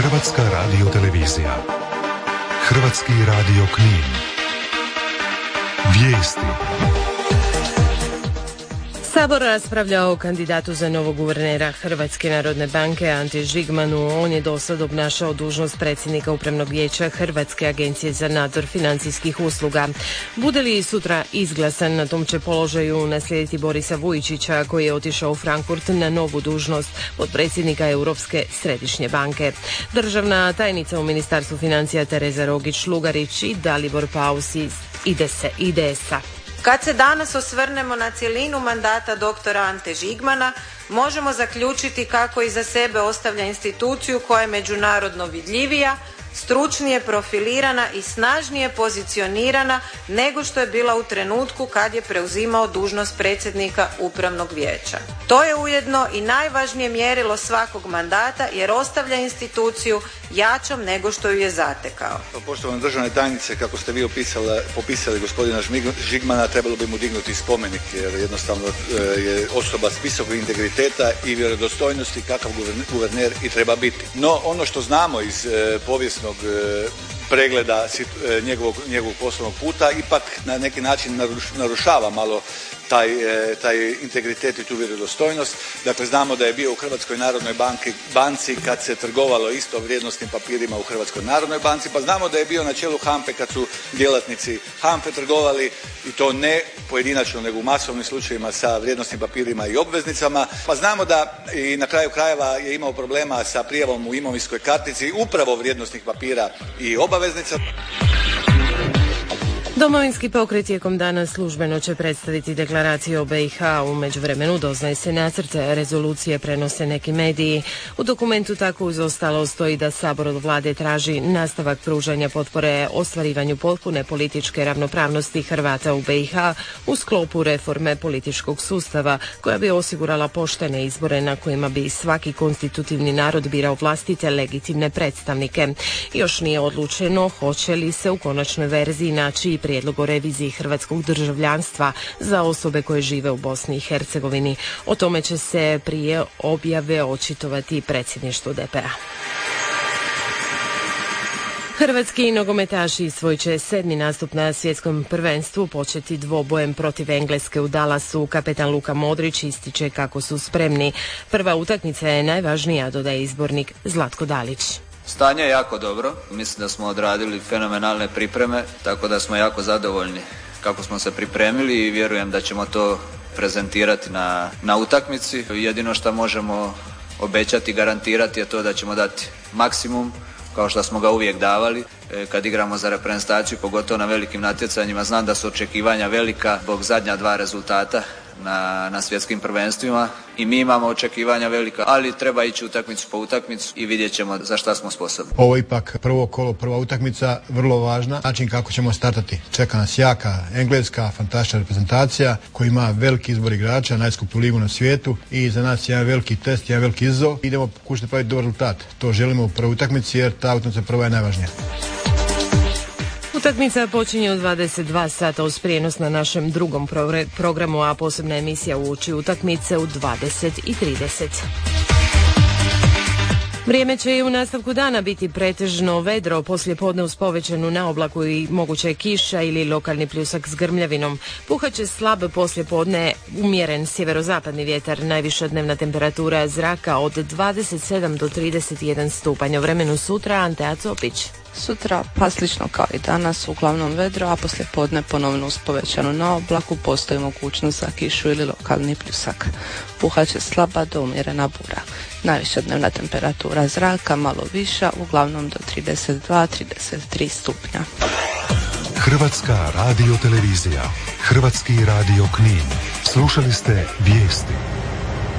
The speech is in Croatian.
Hrvatska radiotelevizija. Hrvatski radio Knin. Vijesti. Sabor raspravlja o kandidatu za novog guvernera Hrvatske narodne banke Ante Žigmanu. On je dosad obnašao dužnost predsjednika Upravnog vijeća Hrvatske agencije za nadzor financijskih usluga. Bude li sutra izglasan, na tom će položaju naslijediti Borisa Vujčića, koji je otišao u Frankfurt na novu dužnost potpredsjednika Europske središnje banke. Državna tajnica u Ministarstvu financija Tereza Rogić-Lugarić i Dalibor Paus iz IDS-a. Kad se danas osvrnemo na cjelinu mandata doktora Ante Žigmana, možemo zaključiti kako iza sebe ostavlja instituciju koja je međunarodno vidljivija, stručnije profilirana i snažnije pozicionirana nego što je bila u trenutku kad je preuzimao dužnost predsjednika Upravnog vijeća. To je ujedno i najvažnije mjerilo svakog mandata jer ostavlja instituciju jačom nego što ju je zatekao. Poštovana državna tajnice, kako ste vi popisali gospodina Žigmana, trebalo bi mu dignuti spomenik jer jednostavno je osoba s visokog integriteta i vjerodostojnosti kakav guverner i treba biti. No, ono što znamo iz povijesnog pregleda njegovog poslovnog puta ipak na neki način narušava malo taj integritet i tu vjerodostojnost. Dakle, znamo da je bio u Hrvatskoj narodnoj banci kad se trgovalo isto vrijednosnim papirima u Hrvatskoj narodnoj banci, pa znamo da je bio na čelu HANFA-e kad su djelatnici HANFA-e trgovali i to ne pojedinačno nego u masovnim slučajevima sa vrijednosnim papirima i obveznicama, pa znamo da i na kraju krajeva je imao problema sa prijavom u imovinskoj kartici upravo vrijednosnih papira i obaveznica. Domovinski pokret tijekom dana službeno će predstaviti deklaraciju o BiH. U međuvremenu doznaje se nacrt rezolucije, prenose neki mediji. U dokumentu tako uz ostalo stoji da Sabor od vlade traži nastavak pružanja potpore ostvarivanju potpune političke ravnopravnosti Hrvata u BiH u sklopu reforme političkog sustava koja bi osigurala poštene izbore na kojima bi svaki konstitutivni narod birao vlastite legitimne predstavnike. Još nije odlučeno hoće li se u konačnoj verziji naći prijedlog o reviziji hrvatskog državljanstva za osobe koje žive u Bosni i Hercegovini. O tome će se prije objave očitovati predsjedništvo DP-a. Hrvatski nogometaši svoj će 7. nastup na svjetskom prvenstvu početi dvobojem protiv Engleske u Dallasu. Kapetan Luka Modrić ističe kako su spremni. Prva utakmica je najvažnija, dodaje izbornik Zlatko Dalić. Stanje je jako dobro, mislim da smo odradili fenomenalne pripreme, tako da smo jako zadovoljni kako smo se pripremili i vjerujem da ćemo to prezentirati na utakmici. Jedino što možemo obećati i garantirati je to da ćemo dati maksimum, kao što smo ga uvijek davali kad igramo za reprezentaciju, pogotovo na velikim natjecanjima. Znam da su očekivanja velika zbog zadnja 2 rezultata na svjetskim prvenstvima i mi imamo očekivanja velika, ali treba ići utakmicu po utakmicu i vidjet ćemo za šta smo sposobni. Ovo je ipak prvo kolo, prva utakmica, vrlo važna. Način kako ćemo startati. Čeka nas jaka Engleska, fantastična reprezentacija koja ima veliki izbor igrača, najskuplju ligu na svijetu i za nas je jedan veliki test, jedan veliki izazov. Idemo pokušati praviti dobar rezultat. To želimo u prvoj utakmici jer ta utakmica prva je najvažnija. Utakmica počinje u 22 sata uz prijenos na našem drugom programu, a posebna emisija uoči utakmice u 20:30. Vrijeme će i u nastavku dana biti pretežno vedro, poslijepodne uz povećanu naoblaku i moguće kiša ili lokalni pljusak s grmljavinom. Puhaće slab poslijepodne umjeren sjeverozapadni vjetar, najviša dnevna temperatura zraka od 27 do 31 stupanj. O vremenu sutra Ante Acopić. Sutra pa slično kao i danas, uglavnom vedro, a poslijepodne ponovno uz povećanu naoblaku postoji mogućnost za kišu ili lokalni pljusak. Puhaće slaba do umjerena bura. Najviša dnevna temperatura zraka malo viša, uglavnom do 32-33 stupnja. Hrvatska radiotelevizija, Hrvatski radio Knin. Slušali ste vijesti.